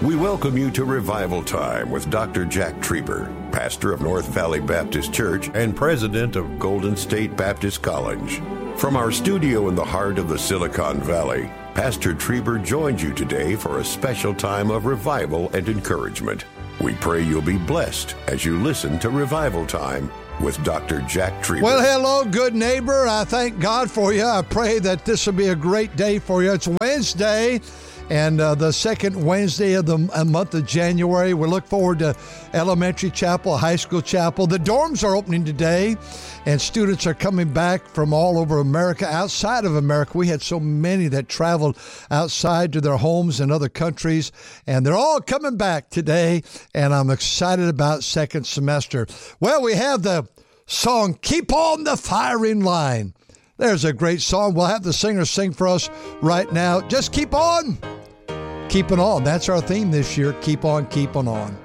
We welcome you to Revival Time with Dr. Jack Trieber, pastor of North Valley Baptist Church and president of Golden State Baptist College. From our studio in the heart of the Silicon Valley, Pastor Trieber joins you today for a special time of revival and encouragement. We pray you'll be blessed as you listen to Revival Time with Dr. Jack Trieber. Well, hello, good neighbor. I thank God for you. I pray that this will be a great day for you. It's Wednesday, and the second Wednesday of the month of January. We look forward to elementary chapel, high school chapel. The dorms are opening today, and students are coming back from all over America, outside of America. We had so many that traveled outside to their homes in other countries, and they're all coming back today, and I'm excited about second semester. Well, we have the song, Keep on the Firing Line. There's a great song. We'll have the singer sing for us right now. Just keep on keeping on. That's our theme this year. Keep on keeping on.